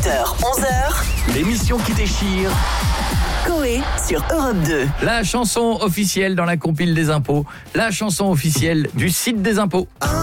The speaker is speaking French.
8h, 11h. L'émission qui déchire. Coé sur Europe 2. La chanson officielle dans la compile des impôts. La chanson officielle du site des impôts.